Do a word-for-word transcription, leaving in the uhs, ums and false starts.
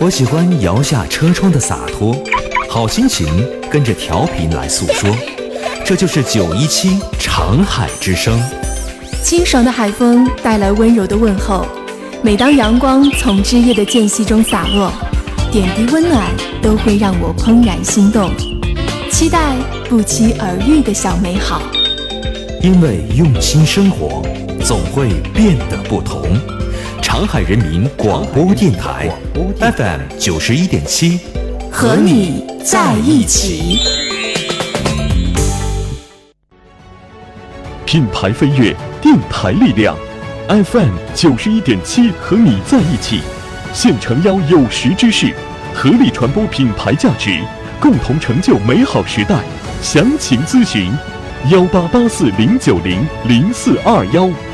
我喜欢摇下车窗的洒脱，好心情跟着调频来诉说。这就是九一七长海之声。 清爽的海风带来温柔的问候，每当阳光从枝叶的间隙中洒落，点滴温暖都会让我怦然心动，期待不期而遇的小美好。 因为用心生活，总会变得不同。长海人民广播电台 F M 九十一点七， 和你在一起。 品牌飞跃，电台力量 ，F M 九十一点七，和你在一起。现诚邀有识之士，合力传播品牌价值，共同成就美好时代。详情咨询：幺八八四零九零零四二幺。